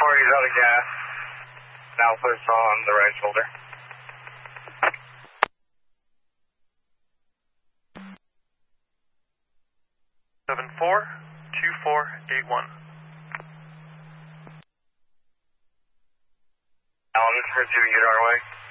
he's out of gas. Now push on the right shoulder. Seven 4-2481. Alan, pursuit, get our way.